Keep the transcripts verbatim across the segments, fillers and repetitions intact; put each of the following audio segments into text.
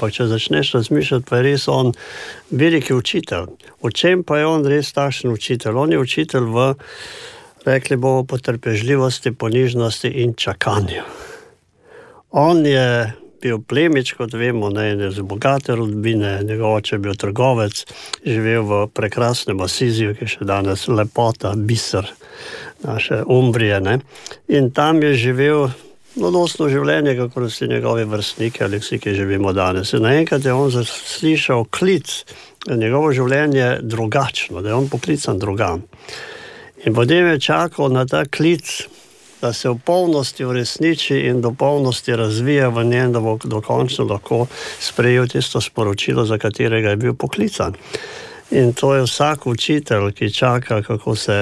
ampak če začneš razmišljati, pa je res on veliki učitelj. V čem pa je on res takšen učitelj? On je učitelj v, rekli bomo, potrpežljivosti, ponižnosti in čakanju. On je bil plemič, kot vemo, ne, iz bogate rodbine, njegov oče je bil trgovec, živel v prekrasnem Asiziju, ki je še danes lepota, biser naše Umbrije, ne. In tam je živel mladostno življenje, kakor vsi njegovi vrstniki ali vsi, ki živimo danes. In naenkrat je on zaslišal klic, da njegovo življenje drugačno, da je on poklican drugam. In potem je čakal na ta klic, da se v polnosti uresniči in do polnosti razvija v njem, da bo dokončno lahko sprejel tisto sporočilo, za katerega je bil poklican. In to je vsak učitelj, ki čaka, kako se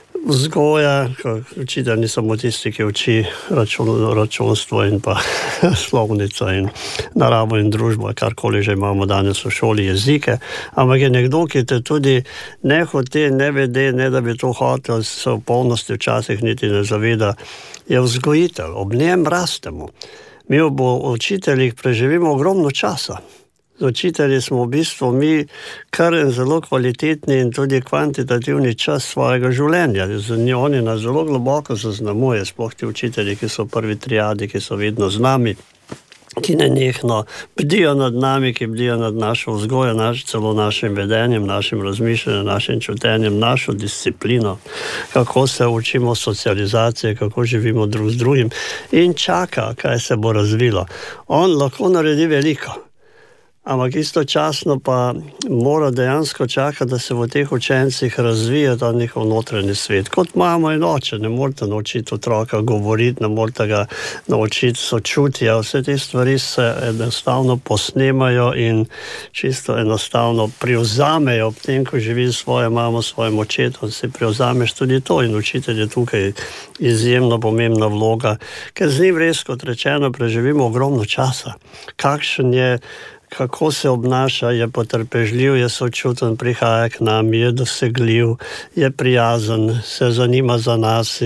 vzgoja, učitelj ni samo tisti, ki uči račun, računstvo in pa slovnico in naravo in družbo, karkoli že imamo danes v šoli, jezike, ampak je nekdo, ki te tudi ne hote, ne vede, ne da bi to hotel, se v polnosti včasih niti ne zaveda, je vzgojitelj, ob njem rastemo. Mi ob učiteljih preživimo ogromno časa. Z učitelji smo v bistvu mi kar zelo kvalitetni in tudi kvantitativni čas svojega življenja. Z njo oni nas zelo globoko zaznamuje, sploh ti učitelji, ki so prvi triadi, ki so vedno z nami, ki nenehno bdijo nad nami, ki bdijo nad našo vzgojo, naš, celo našim vedenjem, našim razmišljanjem, našim čutenjem, našo disciplino, kako se učimo socializacije, kako živimo drug z drugim in čaka, kaj se bo razvilo. On lahko naredi veliko, ampak istočasno pa mora dejansko čakati, da se v teh učencih razvija ta njihov notranji svet. Kot mama in oče, ne morete naučiti otroka govoriti, ne morete ga naučiti sočutja. Vse te stvari se enostavno posnemajo in čisto enostavno privzamejo ob tem, ko živi svojo mamo, svojim očetom, si privzameš tudi to in učitelj je tukaj izjemno pomembna vloga, ker z njim res, kot rečeno, preživimo ogromno časa. Kakšen je, kako se obnaša, je potrpežljiv, je sočuten, prihaja k nam, je dosegljiv, je prijazen, se zanima za nas,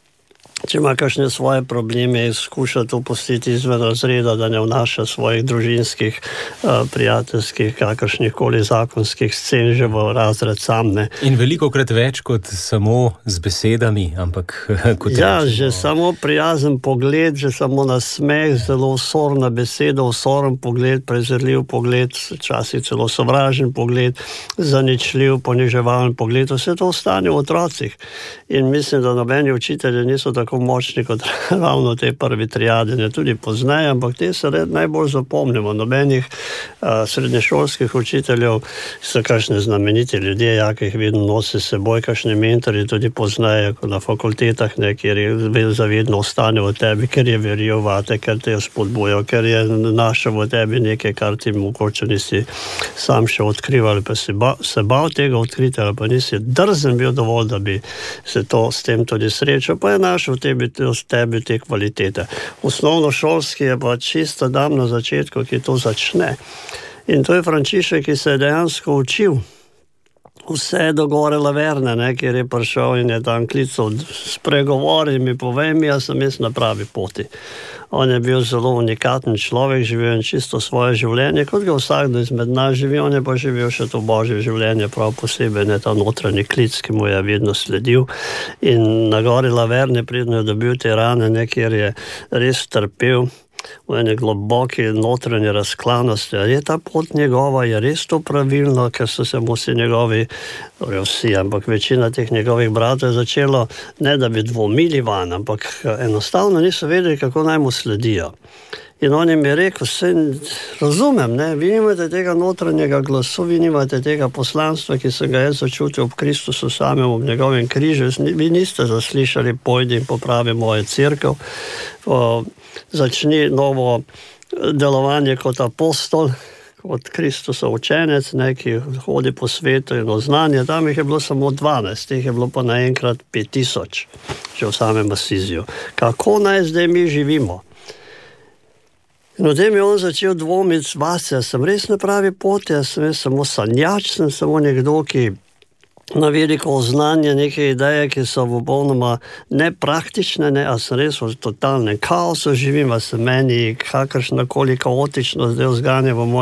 če ima kakšne svoje probleme, skuša to pustiti izven razreda, da ne vnaša svojih družinskih, prijateljskih, kakršnihkoli zakonskih scen že v razred sam. Ne. In velikokrat več kot samo z besedami, ampak kot ja, rečemo... že samo prijazen pogled, že samo nasmeh, zelo osorna beseda, osoren pogled, prezirljiv pogled, včasih celo sovražen pogled, zaničljiv, poniževalen pogled, vse to ostane v otrocih. In mislim, da nobeni učitelji niso tako močni kot ravno te prvi triade, ne tudi pozneje, ampak te se najbolj zapomnimo. Nobenih a, srednješolskih učiteljev so kakšne znameniti ljudje, ja, ki jih vedno nosi s seboj, kakšne mentori tudi pozneje, kot na fakultetah, ne, kjer je zavedno ostane v tebi, ker je verjel vate, ker te je spodbujal, ker je našel v tebi nekaj, kar ti mogoče nisi sam še odkrival, pa si ba, se bal tega odkriti, ali pa nisi drzen bil dovolj, da bi se to s tem tudi srečal, pa je našel v tebi, v tebi te kvalitete. Osnovnošolski je pa čisto dam na začetku, ki to začne. In to je Frančišek, ki se je dejansko učil vse do gore Laverne, ne, kjer je prišel in je tam klical, spregovori mi, povej mi, jaz sem jaz na pravi poti. On je bil zelo unikaten človek, živel je čisto svoje življenje, kot ga vsakdo izmed nas živi, on je pa živel še to božje življenje, prav posebej ne ta notranji klic, ki mu je vedno sledil. In na gori Laverne, predno je dobil te rane, ne, kjer je res trpel v ene globoki notranje razklanosti. Je ta pot njegova, je res to pravilno, ker so se mu vsi njegovi, torej vsi, ampak večina teh njegovih bratov je začelo, ne da bi dvomili van, ampak enostavno niso vedeli, kako naj mu sledijo. In on jim je rekel, vse razumem, ne, vi nimate tega notranjega glasu, vi nimate tega poslanstva, ki se ga je začutil ob Kristusu samem, ob njegovem križu, vi niste zaslišali, pojdi in popravi mojo cerkev, o, začni novo delovanje kot apostol, kot Kristusov učenec, ne, ki hodi po svetu in oznanja. Tam jih je bilo samo dvanajst, teh je bilo pa naenkrat pet tisoč, že v samem Asiziju. Kako naj zdaj mi živimo? In v tem je on začel dvomiti vase, jaz sem res na pravi poti, jaz sem res samo sanjač, sem samo nekdo, ki na veliko znanje, neke ideje, ki so popolnoma nepraktične, ne, a sem res v totalnem kaosu živim, a se meni kakršnakoli kaotičnost zdaj vzganja v moj